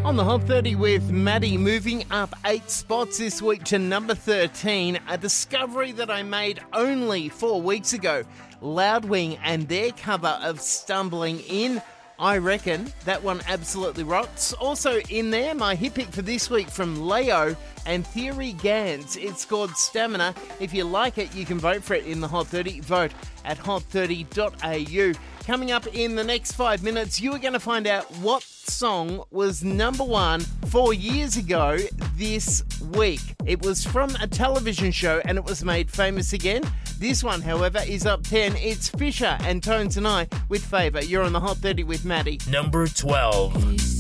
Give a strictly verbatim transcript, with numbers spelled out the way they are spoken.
On the Hot thirty with Maddie, moving up eight spots this week to number thirteen, a discovery that I made only four weeks ago. Loudwing and their cover of Stumbling In. I reckon that one absolutely rocks. Also in there, my hit pick for this week from Leo and Theory Gans. It's called Stamina. If you like it, you can vote for it in the Hot thirty. Vote at hot thirty dot a u. Coming up in the next five minutes, you are going to find out what song was number one four years ago this week. It was from a television show and it was made famous again. This one, however, is up ten. It's Fisher and Tones and I with Favour. You're on the Hot thirty with Maddie. Number twelve.